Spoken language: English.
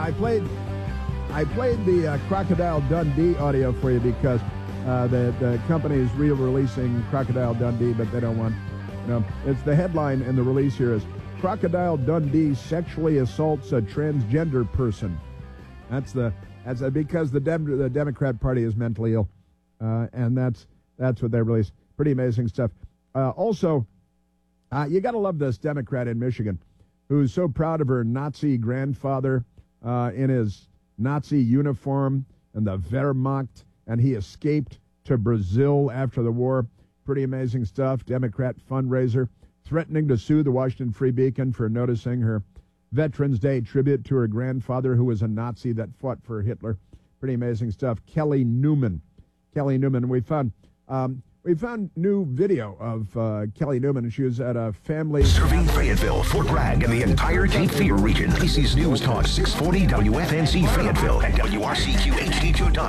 I played the Crocodile Dundee audio for you because the company is re-releasing Crocodile Dundee, but they don't want, it's the headline in the release here is Crocodile Dundee sexually assaults a transgender person. That's because the Democrat Party is mentally ill, and that's what they released. Pretty amazing stuff. Also, you got to love this Democrat in Michigan who's so proud of her Nazi grandfather in his Nazi uniform and the Wehrmacht, and he escaped to Brazil after the war. Pretty amazing stuff. Democrat fundraiser threatening to sue the Washington Free Beacon for noticing her Veterans Day tribute to her grandfather, who was a Nazi that fought for Hitler. Pretty amazing stuff. Kelly Newman. We found new video of Kelly Newman. She was at a family... Serving Fayetteville, Fort Bragg, and the entire Cape Fear region. AC's News Talk 640 WFNZ Fayetteville and WRCQ HD2.